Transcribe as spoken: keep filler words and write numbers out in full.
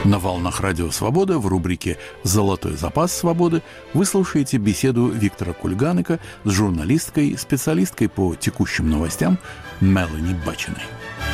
На волнах Радио Свобода в рубрике «Золотой запас свободы» вы слушаете беседу Виктора Кульганека с журналисткой, специалисткой по текущим новостям Мелани Бачиной.